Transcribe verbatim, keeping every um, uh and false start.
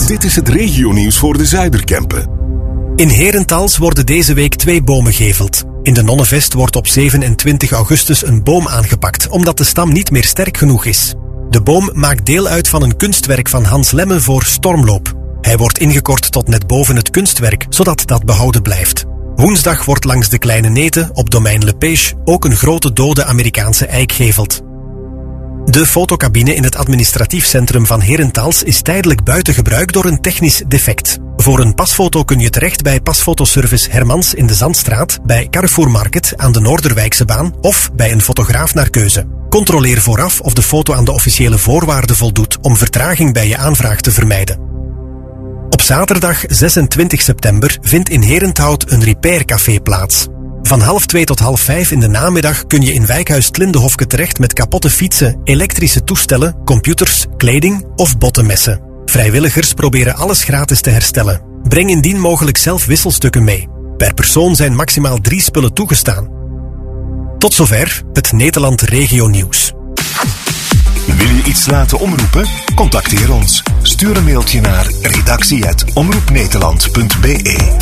Dit is het regionieuws voor de Zuiderkempen. In Herentals worden deze week twee bomen geveld. In de Nonnevest wordt op zevenentwintig augustus een boom aangepakt, omdat de stam niet meer sterk genoeg is. De boom maakt deel uit van een kunstwerk van Hans Lemme voor Stormloop. Hij wordt ingekort tot net boven het kunstwerk, zodat dat behouden blijft. Woensdag wordt langs de Kleine Neten op domein Le Pêche ook een grote dode Amerikaanse eik geveld. De fotocabine in het administratief centrum van Herentals is tijdelijk buiten gebruik door een technisch defect. Voor een pasfoto kun je terecht bij pasfotoservice Hermans in de Zandstraat, bij Carrefour Market aan de Noorderwijkse baan of bij een fotograaf naar keuze. Controleer vooraf of de foto aan de officiële voorwaarden voldoet om vertraging bij je aanvraag te vermijden. Op zaterdag zesentwintig september vindt in Herenthout een repaircafé plaats. Van half twee tot half vijf in de namiddag kun je in wijkhuis 't Lindehofke terecht met kapotte fietsen, elektrische toestellen, computers, kleding of bottenmessen. Vrijwilligers proberen alles gratis te herstellen. Breng indien mogelijk zelf wisselstukken mee. Per persoon zijn maximaal drie spullen toegestaan. Tot zover het Nederland Regio Nieuws. Wil je iets laten omroepen? Contacteer ons. Stuur een mailtje naar redactie apenstaartje omroepnederland punt be.